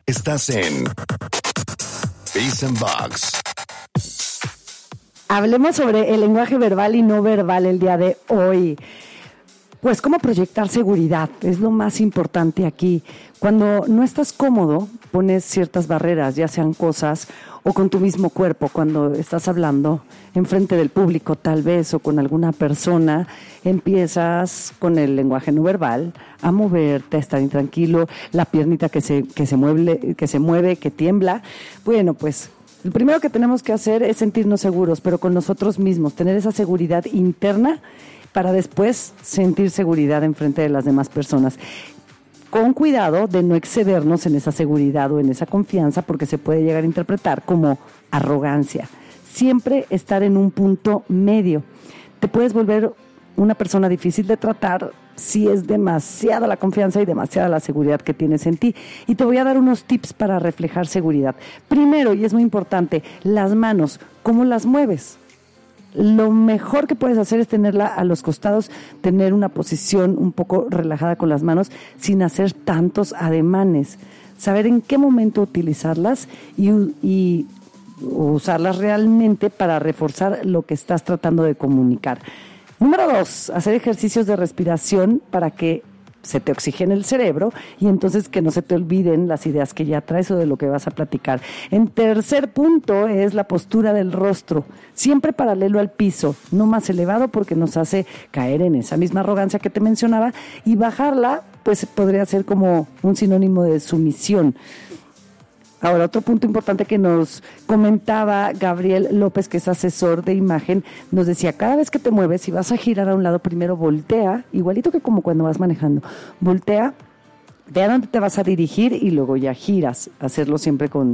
Estás en Peace and Box. Hablemos sobre el lenguaje verbal y no verbal el día de hoy. Pues cómo proyectar seguridad es lo más importante aquí. Cuando no estás cómodo, pones ciertas barreras, ya sean cosas o con tu mismo cuerpo. Cuando estás hablando enfrente del público tal vez o con alguna persona, empiezas con el lenguaje no verbal a moverte, a estar intranquilo, la piernita que se mueve, que tiembla. Bueno, pues lo primero que tenemos que hacer es sentirnos seguros, pero con nosotros mismos, tener esa seguridad interna para después sentir seguridad en frente de las demás personas. Con cuidado de no excedernos en esa seguridad o en esa confianza, porque se puede llegar a interpretar como arrogancia. Siempre estar en un punto medio. Te puedes volver una persona difícil de tratar si es demasiada la confianza y demasiada la seguridad que tienes en ti. Y te voy a dar unos tips para reflejar seguridad. Primero, y es muy importante, las manos, ¿cómo las mueves? Lo mejor que puedes hacer es tenerla a los costados, tener una posición un poco relajada con las manos sin hacer tantos ademanes. Saber en qué momento utilizarlas y usarlas realmente para reforzar lo que estás tratando de comunicar. Número 2, hacer ejercicios de respiración para que se te oxigene el cerebro y entonces que no se te olviden las ideas que ya traes o de lo que vas a platicar. En tercer punto es la postura del rostro, siempre paralelo al piso, no más elevado porque nos hace caer en esa misma arrogancia que te mencionaba, y bajarla pues podría ser como un sinónimo de sumisión. Ahora, otro punto importante que nos comentaba Gabriel López, que es asesor de imagen, nos decía, cada vez que te mueves, si vas a girar a un lado, primero voltea, igualito que como cuando vas manejando, voltea, ve a dónde te vas a dirigir y luego ya giras, hacerlo siempre con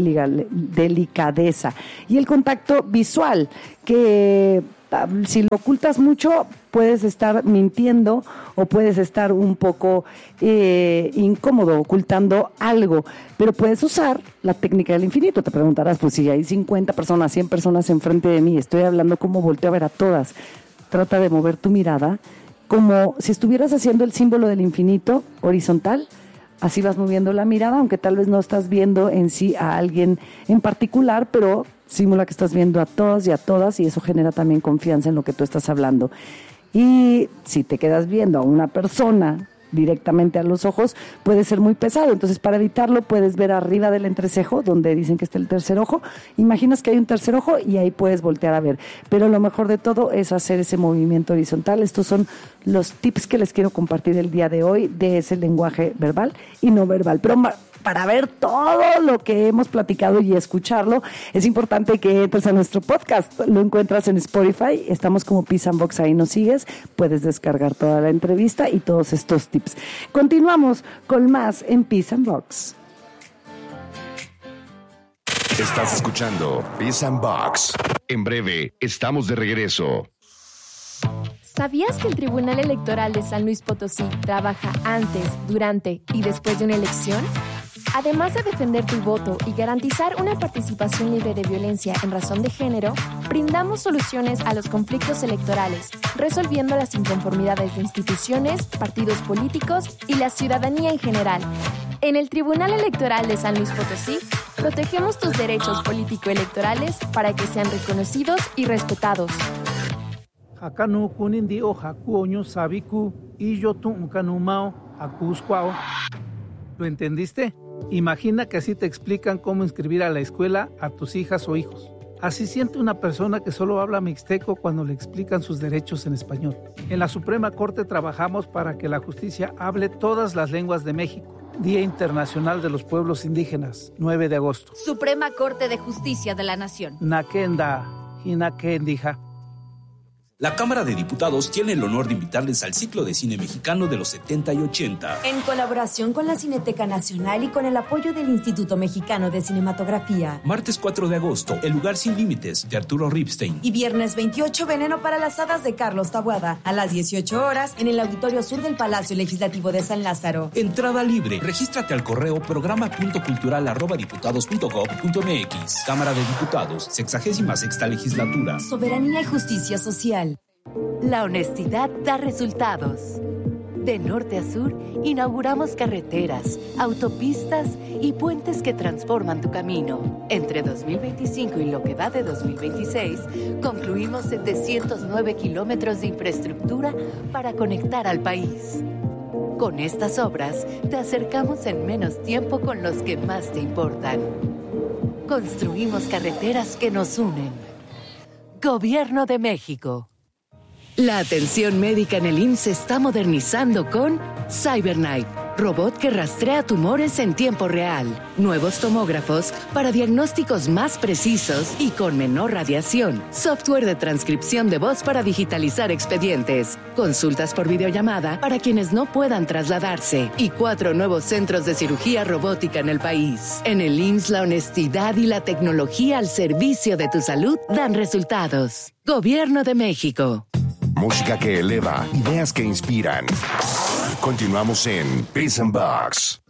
delicadeza. Y el contacto visual, que si lo ocultas mucho, puedes estar mintiendo o puedes estar un poco incómodo ocultando algo, pero puedes usar la técnica del infinito. Te preguntarás, pues si hay 50 personas, 100 personas enfrente de mí, estoy hablando, ¿cómo volteo a ver a todas? Trata de mover tu mirada como si estuvieras haciendo el símbolo del infinito horizontal. Así vas moviendo la mirada, aunque tal vez no estás viendo en sí a alguien en particular, pero simula que estás viendo a todos y a todas, y eso genera también confianza en lo que tú estás hablando. Y si te quedas viendo a una persona directamente a los ojos, puede ser muy pesado. Entonces, para evitarlo, puedes ver arriba del entrecejo, donde dicen que está el tercer ojo. Imaginas que hay un tercer ojo y ahí puedes voltear a ver. Pero lo mejor de todo es hacer ese movimiento horizontal. Estos son los tips que les quiero compartir el día de hoy de ese lenguaje verbal y no verbal. Pero para ver todo lo que hemos platicado y escucharlo, es importante que entres a nuestro podcast. Lo encuentras en Spotify. Estamos como Peace and Box, ahí nos sigues. Puedes descargar toda la entrevista y todos estos tips. Continuamos con más en Peace and Box. Estás escuchando Peace and Box. En breve, estamos de regreso. ¿Sabías que el Tribunal Electoral de San Luis Potosí trabaja antes, durante y después de una elección? Además de defender tu voto y garantizar una participación libre de violencia en razón de género, brindamos soluciones a los conflictos electorales, resolviendo las inconformidades de instituciones, partidos políticos y la ciudadanía en general. En el Tribunal Electoral de San Luis Potosí, protegemos tus derechos político-electorales para que sean reconocidos y respetados. Hakanu kunindi o hakuoño sabiku y yo tu unkanumao akuskwao. ¿Lo entendiste? Imagina que así te explican cómo inscribir a la escuela a tus hijas o hijos. Así siente una persona que solo habla mixteco cuando le explican sus derechos en español. En la Suprema Corte trabajamos para que la justicia hable todas las lenguas de México. Día Internacional de los Pueblos Indígenas, 9 de agosto. Suprema Corte de Justicia de la Nación. Nakenda, Hinakendija. La Cámara de Diputados tiene el honor de invitarles al ciclo de cine mexicano de los 70 y 80. En colaboración con la Cineteca Nacional y con el apoyo del Instituto Mexicano de Cinematografía. Martes 4 de agosto, El lugar sin límites, de Arturo Ripstein. Y viernes 28, Veneno para las hadas, de Carlos Taboada. A las 18 horas, en el Auditorio Sur del Palacio Legislativo de San Lázaro. Entrada libre. Regístrate al correo programa.cultural@diputados.gov.mx. Cámara de Diputados, 66ª Legislatura. Soberanía y justicia social. La honestidad da resultados. De norte a sur, inauguramos carreteras, autopistas y puentes que transforman tu camino. Entre 2025 y lo que va de 2026, concluimos 709 kilómetros de infraestructura para conectar al país. Con estas obras, te acercamos en menos tiempo con los que más te importan. Construimos carreteras que nos unen. Gobierno de México. La atención médica en el IMSS se está modernizando con CyberKnife, robot que rastrea tumores en tiempo real. Nuevos tomógrafos para diagnósticos más precisos y con menor radiación. Software de transcripción de voz para digitalizar expedientes. Consultas por videollamada para quienes no puedan trasladarse. Y 4 nuevos centros de cirugía robótica en el país. En el IMSS, la honestidad y la tecnología al servicio de tu salud dan resultados. Gobierno de México. Música que eleva, ideas que inspiran. Continuamos en Biz and Box.